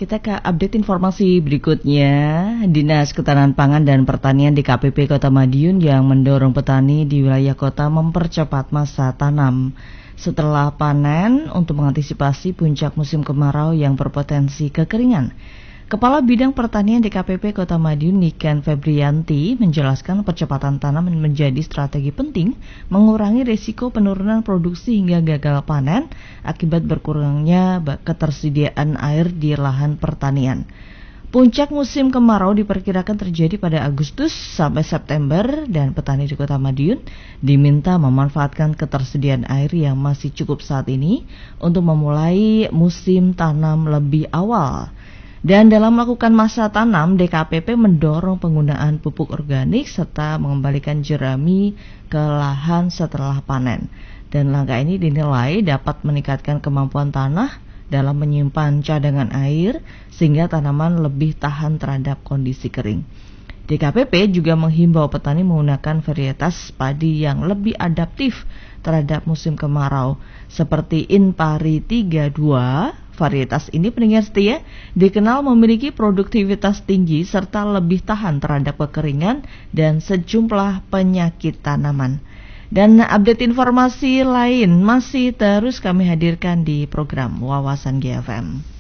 Kita ke update informasi berikutnya. Dinas Ketahanan Pangan dan Pertanian DKPP Kota Madiun yang mendorong petani di wilayah kota mempercepat masa tanam setelah panen untuk mengantisipasi puncak musim kemarau yang berpotensi kekeringan. Kepala Bidang Pertanian DKPP Kota Madiun Niken Febrianti menjelaskan percepatan tanam menjadi strategi penting mengurangi risiko penurunan produksi hingga gagal panen akibat berkurangnya ketersediaan air di lahan pertanian. Puncak musim kemarau diperkirakan terjadi pada Agustus sampai September dan petani di Kota Madiun diminta memanfaatkan ketersediaan air yang masih cukup saat ini untuk memulai musim tanam lebih awal. Dan dalam melakukan masa tanam, DKPP mendorong penggunaan pupuk organik serta mengembalikan jerami ke lahan setelah panen. Dan langkah ini dinilai dapat meningkatkan kemampuan tanah dalam menyimpan cadangan air sehingga tanaman lebih tahan terhadap kondisi kering. DKPP juga menghimbau petani menggunakan varietas padi yang lebih adaptif terhadap musim kemarau seperti Inpari 32. Varietas ini pendengar setia dikenal memiliki produktivitas tinggi serta lebih tahan terhadap kekeringan dan sejumlah penyakit tanaman. Dan update informasi lain masih terus kami hadirkan di program Wawasan GFM.